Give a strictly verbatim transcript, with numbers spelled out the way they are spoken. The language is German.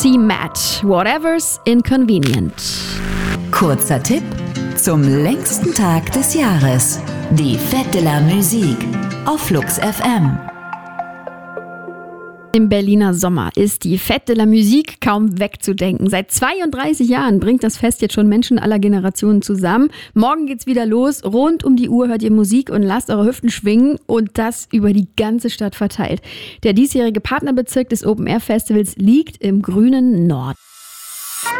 C. Matt, Whatever's Inconvenient. Kurzer Tipp zum längsten Tag des Jahres. Die Fête de la Musique auf Flux F M. Im Berliner Sommer ist die Fête de la Musique kaum wegzudenken. Seit zweiunddreißig Jahren bringt das Fest jetzt schon Menschen aller Generationen zusammen. Morgen geht's wieder los. Rund um die Uhr hört ihr Musik und lasst eure Hüften schwingen und das über die ganze Stadt verteilt. Der diesjährige Partnerbezirk des Open Air Festivals liegt im grünen Norden.